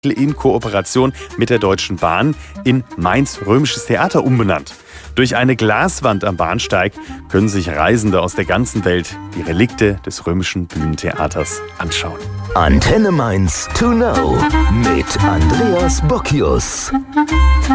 in Kooperation mit der Deutschen Bahn in Mainz Römisches Theater umbenannt. Durch eine Glaswand am Bahnsteig können sich Reisende aus der ganzen Welt die Relikte des römischen Bühnentheaters anschauen. Antenne Mainz to know mit Andreas Bockius.